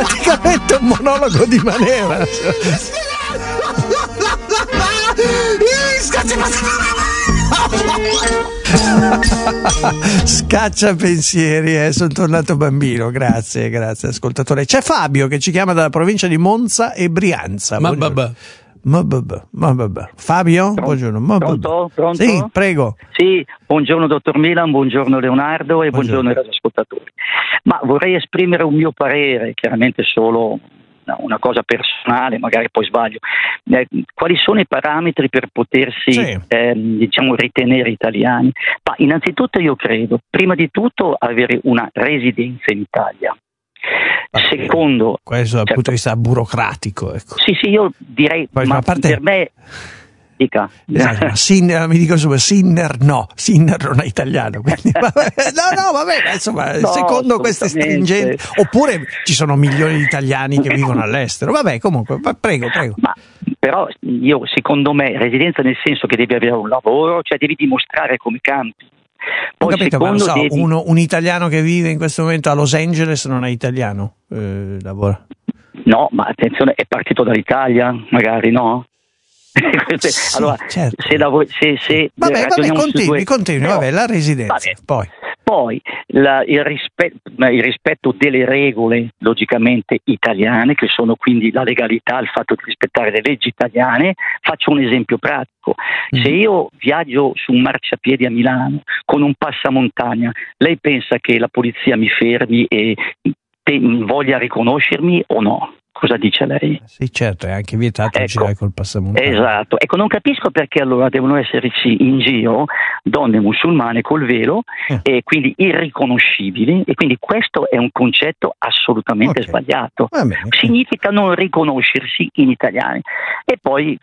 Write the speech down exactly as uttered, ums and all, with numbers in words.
praticamente un monologo di Manera. Scaccia pensieri, eh, sono tornato bambino. Grazie, grazie ascoltatore. C'è Fabio che ci chiama dalla provincia di Monza e Brianza. Ma babà. Ma babà, ma babà. Fabio? Pronto? Buongiorno. Ma Pronto? Pronto? Sì, prego. Sì, buongiorno dottor Milan, buongiorno Leonardo e buongiorno, buongiorno ai radioascoltatori. Ma vorrei esprimere un mio parere, chiaramente solo una cosa personale, magari poi sbaglio. Eh, quali sono i parametri per potersi sì. eh, diciamo ritenere italiani? Ma innanzitutto io credo, prima di tutto, avere una residenza in Italia. Secondo, questo dal certo, punto di vista burocratico, ecco. Sì, sì, io direi, poi, ma parte... per me dica. Esatto, Sinner, mi dico insomma, Sinner no, Sinner non è italiano, quindi, vabbè, no, no, vabbè, insomma, no, secondo queste stringenti, oppure ci sono milioni di italiani che vivono all'estero, vabbè, comunque, prego, prego. Ma però io, secondo me, residenza nel senso che devi avere un lavoro, cioè devi dimostrare come campi. Poi, ho capito, ma lo so, devi... uno, un italiano che vive in questo momento a Los Angeles non è italiano, eh, lavora. No, ma attenzione, è partito dall'Italia, magari, no? Sì, allora, certo. se, lavori, se, se vabbè, vabbè, continui, due... continui, no, vabbè, la residenza, vabbè. poi... Poi la, il, rispetto, il rispetto delle regole logicamente italiane, che sono quindi la legalità, il fatto di rispettare le leggi italiane. Faccio un esempio pratico: mm. se io viaggio su un marciapiede a Milano con un passamontagna, lei pensa che la polizia mi fermi e te, voglia riconoscermi o no? Cosa dice lei? Sì, certo, è anche vietato ecco, girare col passamontagna. Esatto, ecco, non capisco perché allora devono esserci in giro donne musulmane col velo eh. e quindi irriconoscibili, e quindi questo è un concetto assolutamente okay. sbagliato. Significa non riconoscersi in italiani. E poi